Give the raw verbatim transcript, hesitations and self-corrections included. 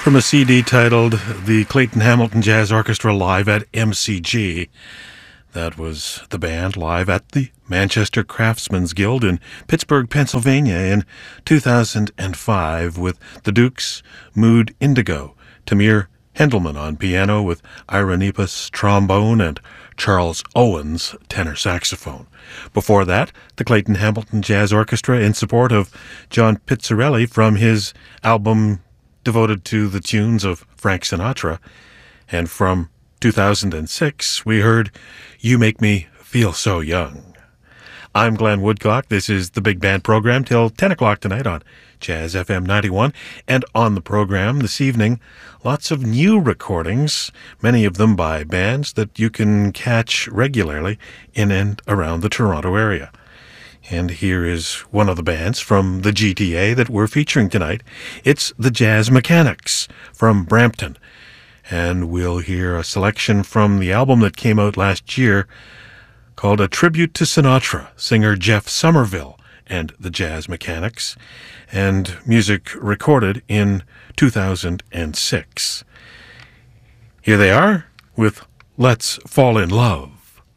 From a C D titled The Clayton Hamilton Jazz Orchestra Live at M C G. That was the band live at the Manchester Craftsmen's Guild in Pittsburgh, Pennsylvania in two thousand five with the Dukes, Mood Indigo, Tamir Hendelman on piano with Ira Nepos trombone and Charles Owens tenor saxophone. Before that, the Clayton Hamilton Jazz Orchestra in support of John Pizzarelli from his album devoted to the tunes of Frank Sinatra. And from two thousand six, we heard You Make Me Feel So Young. I'm Glenn Woodcock. This is the Big Band program till ten o'clock tonight on Jazz F M ninety-one. And on the program this evening, lots of new recordings, many of them by bands that you can catch regularly in and around the Toronto area. And here is one of the bands from the G T A that we're featuring tonight. It's the Jazz Mechanics from Brampton. And we'll hear a selection from the album that came out last year called A Tribute to Sinatra, singer Jeff Somerville and the Jazz Mechanics, and music recorded in two thousand six. Here they are with Let's Fall in Love.